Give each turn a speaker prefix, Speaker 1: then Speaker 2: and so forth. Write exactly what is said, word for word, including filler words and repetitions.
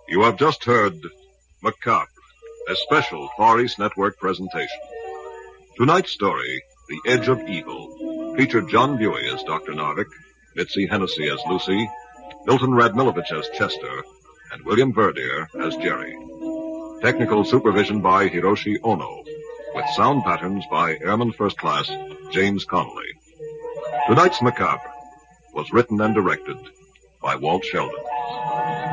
Speaker 1: You have just heard Macabre, a special Far East Network presentation. Tonight's story, The Edge of Evil, featured John Buey as Doctor Narvik, Mitzi Hennessy as Lucy, Milton Radmilovich as Chester, and William Verdier as Jerry. Technical supervision by Hiroshi Ono, with sound patterns by Airman First Class James Connolly. Tonight's Macabre was written and directed by Walt Sheldon.